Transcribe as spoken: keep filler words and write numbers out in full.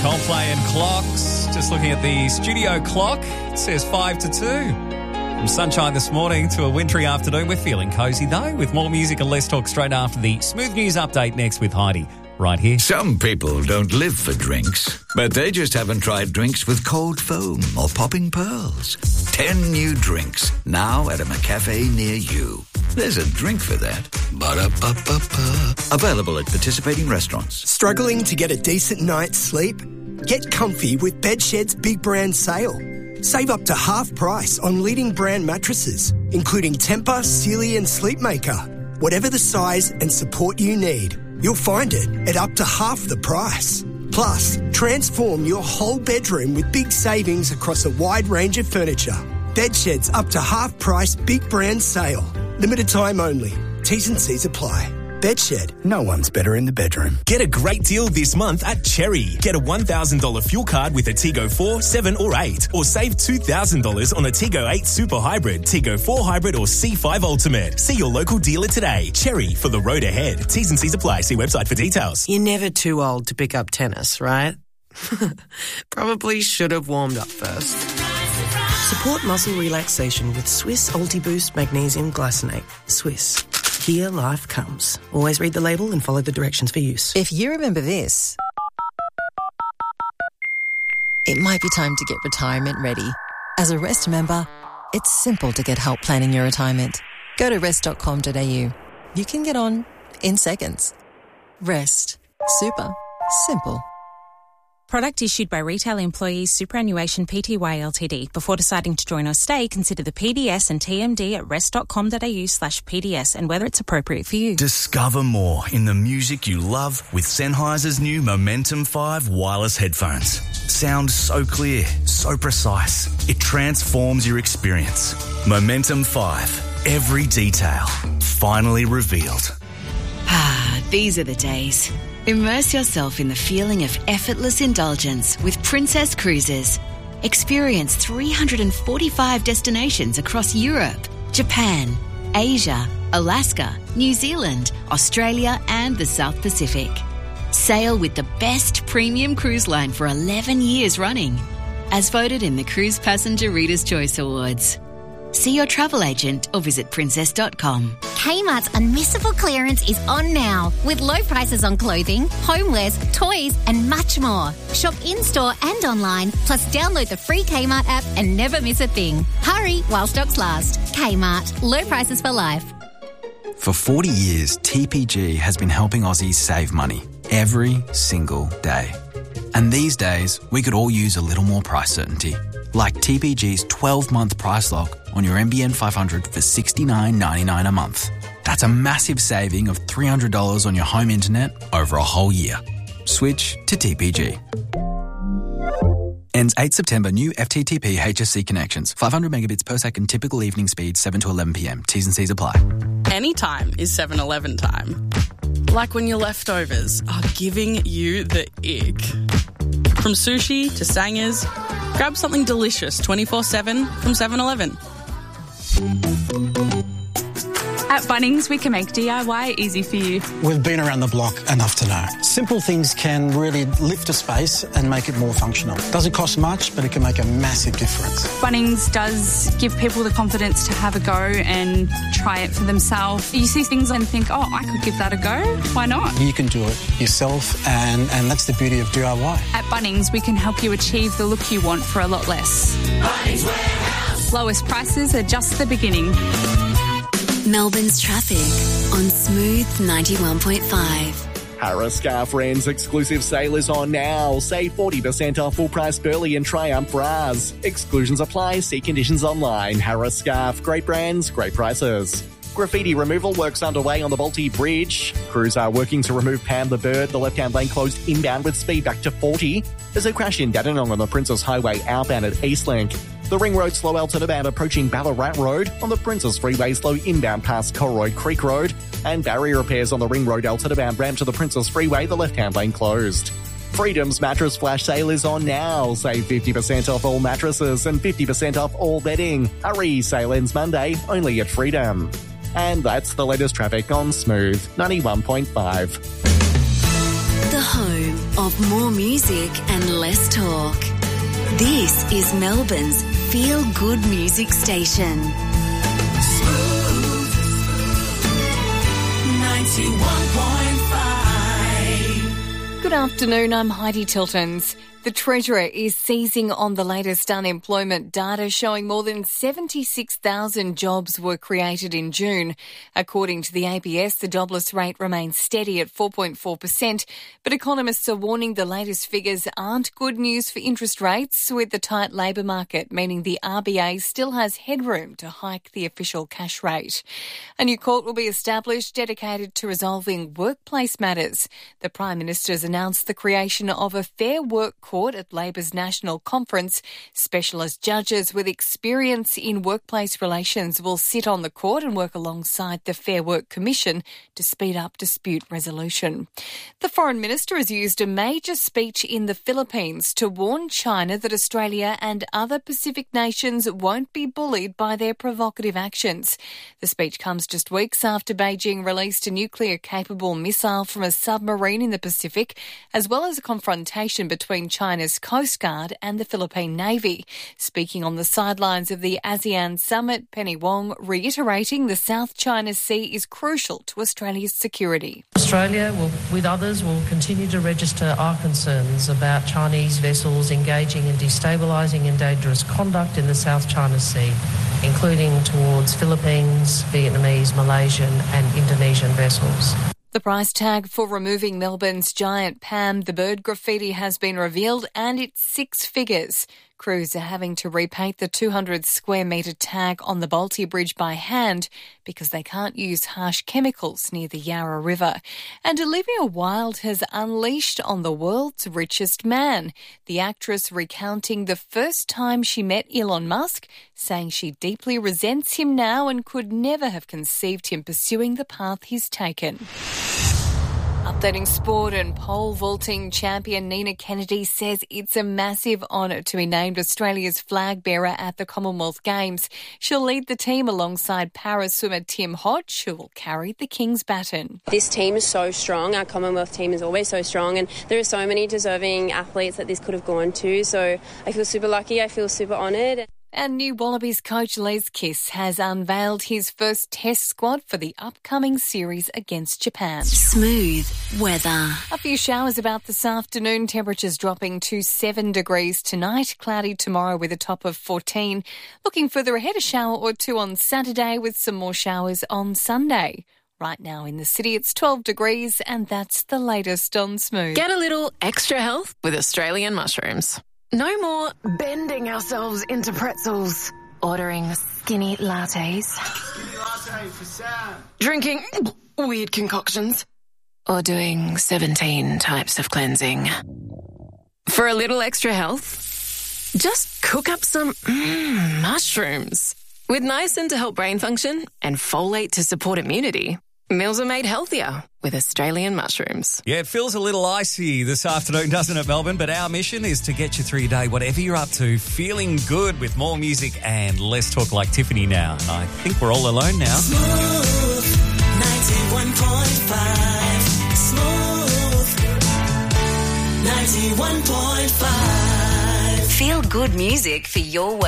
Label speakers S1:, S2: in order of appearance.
S1: Coldplay and Clocks. Just looking at the studio clock, it says five to two. From sunshine this morning to a wintry afternoon, we're feeling cosy though, with more music and less talk straight after the Smooth News update next with Heidi. Right here.
S2: Some people don't live for drinks, but they just haven't tried drinks with cold foam or popping pearls. Ten new drinks, now at a McCafe near you. There's a drink for that. Ba-da-ba-ba-ba. Available at participating restaurants.
S3: Struggling to get a decent night's sleep? Get comfy with Bedshed's Big Brand Sale. Save up to half price on leading brand mattresses, including Tempur, Sealy and Sleepmaker. Whatever the size and support you need, you'll find it at up to half the price. Plus, transform your whole bedroom with big savings across a wide range of furniture. Bedshed's up to half price Big Brand Sale. Limited time only. T's and C's apply. Bedshed. No one's better in the bedroom.
S4: Get a great deal this month at Cherry. Get a one thousand dollars fuel card with a Tigo four, seven or eight. Or save two thousand dollars on a Tigo eight Super Hybrid, Tigo four Hybrid or C five Ultimate. See your local dealer today. Cherry, for the road ahead. T's and C's apply. See website for details.
S5: You're never too old to pick up tennis, right? Probably should have warmed up first. Support muscle relaxation with Swiss Ultiboost Magnesium Glycinate. Swiss. Here life comes. Always read the label and follow the directions for use.
S6: If you remember this, it might be time to get retirement ready. As a Rest member, it's simple to get help planning your retirement. Go to rest dot com dot a u. You can get on in seconds. Rest. Super. Simple.
S7: Product issued by Retail Employees Superannuation Pty Ltd. Before deciding to join or stay, consider the P D S and T M D at rest dot com dot a u slash P D S and whether it's appropriate for you.
S8: Discover more in the music you love with Sennheiser's new Momentum five wireless headphones. Sound so clear, so precise. It transforms your experience. Momentum five. Every detail finally revealed.
S9: Ah, these are the days. Immerse yourself in the feeling of effortless indulgence with Princess Cruises. Experience three hundred forty-five destinations across Europe, Japan, Asia, Alaska, New Zealand, Australia and the South Pacific. Sail with the best premium cruise line for eleven years running, as voted in the Cruise Passenger Reader's Choice Awards. See your travel agent or visit princess dot com.
S10: Kmart's Unmissable Clearance is on now, with low prices on clothing, homewares, toys and much more. Shop in-store and online, plus download the free Kmart app and never miss a thing. Hurry while stocks last. Kmart. Low prices for life.
S11: For forty years, T P G has been helping Aussies save money every single day. And these days, we could all use a little more price certainty. Like T P G's twelve-month price lock on your N B N five hundred for sixty-nine ninety-nine a month. That's a massive saving of three hundred dollars on your home internet over a whole year. Switch to T P G. Ends eighth September. New F T T P H S C connections. five hundred megabits per second typical evening speed, seven to eleven p m. T's and C's apply.
S12: Anytime is seven eleven time. Like when your leftovers are giving you the ick. From sushi to sangers, grab something delicious twenty-four seven from seven eleven.
S13: At Bunnings, we can make D I Y easy for you.
S14: We've been around the block enough to know. Simple things can really lift a space and make it more functional. Doesn't cost much, but it can make a massive difference.
S13: Bunnings does give people the confidence to have a go and try it for themselves. You see things and think, oh, I could give that a go. Why not?
S14: You can do it yourself, and, and that's the beauty of D I Y.
S13: At Bunnings, we can help you achieve the look you want for a lot less. Bunnings Warehouse. Lowest prices are just the beginning.
S9: Melbourne's traffic on Smooth ninety-one point five.
S15: Harris Scarf Rand's exclusive sale is on now. Save forty percent off full price Burley and Triumph bras. Exclusions apply. See conditions online. Harris Scarf. Great brands, great prices. Graffiti removal works underway on the Balti Bridge. Crews are working to remove Pam the Bird. The left-hand lane closed inbound with speed back to forty. There's a crash in Dandenong on the Princess Highway outbound at Eastlink. The Ring Road slow out to about approaching Ballarat Road. On the Princess Freeway slow inbound past Colroy Creek Road. And barrier repairs on the Ring Road Altitude-bound ramp to the Princess Freeway, the left-hand lane closed. Freedom's mattress flash sale is on now. Save fifty percent off all mattresses and fifty percent off all bedding. Hurry, sale ends Monday, only at Freedom. And that's the latest traffic on Smooth ninety-one point five.
S9: The home of more music and less talk. This is Melbourne's Feel Good Music Station.
S16: Smooth ninety-one point five.
S17: Good afternoon, I'm Heidi Tiltons. The Treasurer is seizing on the latest unemployment data showing more than seventy-six thousand jobs were created in June. According to the A B S, the jobless rate remains steady at four point four percent, but economists are warning the latest figures aren't good news for interest rates, with the tight labour market meaning the R B A still has headroom to hike the official cash rate. A new court will be established dedicated to resolving workplace matters. The Prime Minister has announced the creation of a Fair Work Court at Labor's National Conference. Specialist judges with experience in workplace relations will sit on the court and work alongside the Fair Work Commission to speed up dispute resolution. The Foreign Minister has used a major speech in the Philippines to warn China that Australia and other Pacific nations won't be bullied by their provocative actions. The speech comes just weeks after Beijing released a nuclear-capable missile from a submarine in the Pacific, as well as a confrontation between China China's Coast Guard and the Philippine Navy. Speaking on the sidelines of the ASEAN summit, Penny Wong reiterating the South China Sea is crucial to Australia's security.
S18: Australia, will, with others, will continue to register our concerns about Chinese vessels engaging in destabilising and dangerous conduct in the South China Sea, including towards Philippines, Vietnamese, Malaysian and Indonesian vessels.
S17: The price tag for removing Melbourne's giant Pam the Bird graffiti has been revealed, and it's six figures. Crews are having to repaint the two hundred square metre tag on the Balti Bridge by hand because they can't use harsh chemicals near the Yarra River. And Olivia Wilde has unleashed on the world's richest man. The actress recounting the first time she met Elon Musk, saying she deeply resents him now and could never have conceived him pursuing the path he's taken. Updating sport, and pole vaulting champion Nina Kennedy says it's a massive honour to be named Australia's flag bearer at the Commonwealth Games. She'll lead the team alongside para swimmer Tim Hodge, who will carry the King's baton.
S19: This team is so strong. Our Commonwealth team is always so strong, and there are so many deserving athletes that this could have gone to. So I feel super lucky. I feel super honoured.
S17: And new Wallabies coach Les Kiss has unveiled his first test squad for the upcoming series against Japan.
S9: Smooth weather.
S17: A few showers about this afternoon, temperatures dropping to seven degrees tonight, cloudy tomorrow with a top of fourteen. Looking further ahead, a shower or two on Saturday with some more showers on Sunday. Right now in the city, it's twelve degrees, and that's the latest on Smooth.
S20: Get a little extra health with Australian mushrooms. No more bending ourselves into pretzels, ordering skinny lattes,
S16: Skinny latte for Sam.
S20: drinking weird concoctions, or doing seventeen types of cleansing. For a little extra health, just cook up some mm, mushrooms. With niacin to help brain function and folate to support immunity, meals are made healthier with Australian mushrooms.
S1: Yeah, it feels a little icy this afternoon, doesn't it, Melbourne? But our mission is to get you through your day, whatever you're up to, feeling good with more music and less talk like Tiffany now. And I think we're all alone now.
S16: Smooth ninety-one point five. Smooth ninety-one point five.
S9: Feel good music for your